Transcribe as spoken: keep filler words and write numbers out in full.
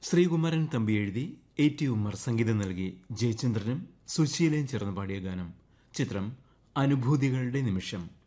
ശ്രീകുമാരൻ തമ്പി എഴുതി A T Ummer സംഗീതം നൽകി ജയചന്ദ്രനും സുശീലയും ചേർന്ന് പാടിയ ഗാനം. ചിത്രം അനുഭൂതികളുടെ നിമിഷം.